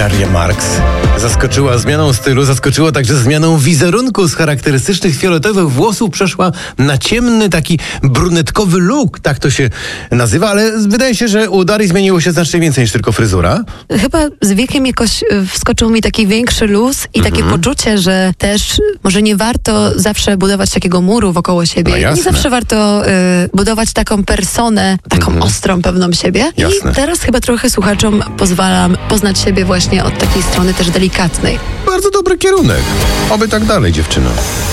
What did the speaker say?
Daria Marks zaskoczyła zmianą stylu, zaskoczyła także zmianą wizerunku. Z charakterystycznych fioletowych włosów przeszła na ciemny, taki brunetkowy look, tak to się nazywa, ale wydaje się, że u Darii zmieniło się znacznie więcej niż tylko fryzura. Chyba z wiekiem jakoś wskoczył mi taki większy luz i takie poczucie, że też może nie warto zawsze budować takiego muru wokoło siebie. No jasne. Nie zawsze warto budować taką personę, taką ostrą, pewną siebie. Jasne. I teraz chyba trochę słuchaczom pozwalam poznać siebie właśnie od takiej strony też delikatnej. Bardzo dobry kierunek. Oby tak dalej, dziewczyno.